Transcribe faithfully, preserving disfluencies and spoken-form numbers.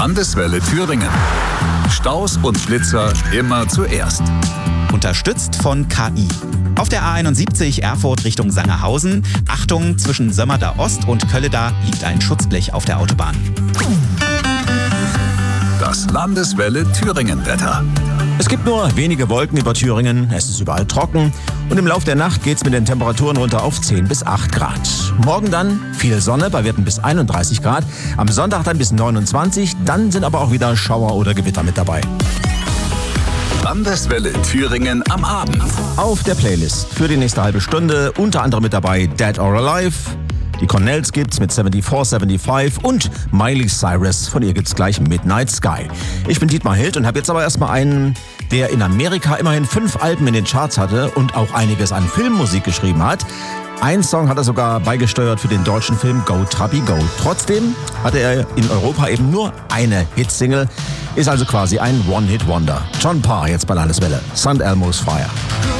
Landeswelle Thüringen. Staus und Blitzer immer zuerst. Unterstützt von K I. Auf der A einundsiebzig Erfurt Richtung Sangerhausen. Achtung, zwischen Sömmerda Ost und Kölleda liegt ein Schutzblech auf der Autobahn. Das Landeswelle Thüringen-Wetter. Es gibt nur wenige Wolken über Thüringen, es ist überall trocken und im Laufe der Nacht geht's mit den Temperaturen runter auf zehn bis acht Grad. Morgen dann viel Sonne bei Werten bis einunddreißig Grad, am Sonntag dann bis neunundzwanzig, dann sind aber auch wieder Schauer oder Gewitter mit dabei. Landeswelle Thüringen am Abend. Auf der Playlist für die nächste halbe Stunde unter anderem mit dabei Dead or Alive, die Cornells gibt's mit vierundsiebzig fünfundsiebzig und Miley Cyrus, von ihr gibt's gleich Midnight Sky. Ich bin Dietmar Hild und habe jetzt aber erstmal einen, der in Amerika immerhin fünf Alben in den Charts hatte und auch einiges an Filmmusik geschrieben hat. Ein Song hat er sogar beigesteuert für den deutschen Film Go Trabi Go. Trotzdem hatte er in Europa eben nur eine Hitsingle, ist also quasi ein One-Hit-Wonder. John Parr jetzt bei Landeswelle. Saint Elmo's Fire.